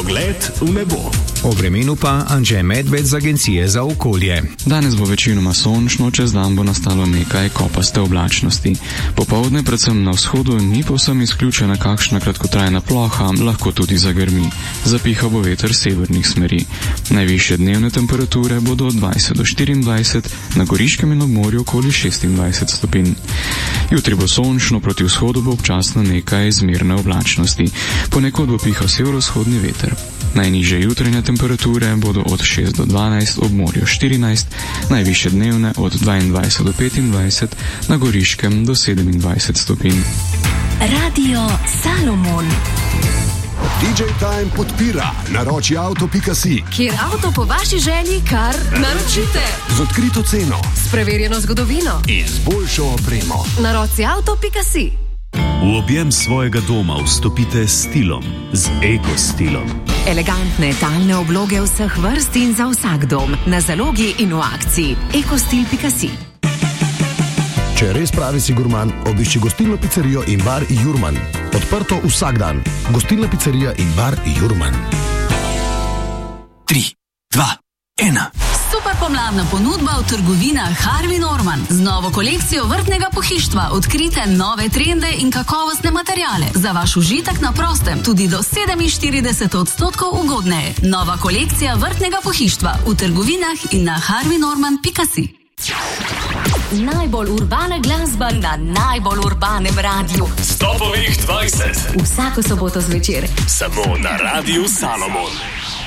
Pogled v nebo. O vremenu pa Anže Medved z Agencije za okolje. Danes bo večinoma sončno, čez dan bo nastalo nekaj kopaste oblačnosti. Popoldne predvsem na vzhodu ni povsem izključena kakšna kratkotrajna ploha, lahko tudi zagrmi. Zapihal bo veter severnih smeri. Najvišje dnevne temperature bodo od 20 do 24, na Goriškem in obmorju okoli 26 stopinj. Jutri bo sončno, proti vzhodu bo občasno nekaj zmerne oblačnosti. Ponekod bo pihal severovzhodni veter. Najnižje jutranje temperature bodo od 6 do 12, ob morju 14, najvišje dnevne od 22 do 25, na Goriškem do 27 stopinj. Radio Salomon. DJ Time podpira naroči auto.si, Kjer avto po vaši želji kar naročite. z odkrito ceno S preverjeno zgodovino. in z boljšo opremo. Naroci auto.si. V objem svojega doma vstopite s stilom, z ekostilom. Elegantne talne obloge vseh vrst in za vsak dom. Na zalogi in v akciji. ekostil.si. Če res pravi si gurman, obišči gostilno pizzerijo in bar Jurman. Odprto vsak dan. Gostilna pizzerija in bar Jurman. 3, 2, 1. Super pomladna ponudba v trgovinah Harvey Norman. Z novo kolekcijo vrtnega pohištva odkrite nove trende in kakovostne materijale. Za vaš užitek na prostem tudi do 47% ugodneje. Nova kolekcija vrtnega pohištva v trgovinah in na harveynorman.si. Najbolj urbana glasba na najbolj urbanem radiju. Stopovih 20. Vsako soboto zvečer. Samo na Radiu Salomon.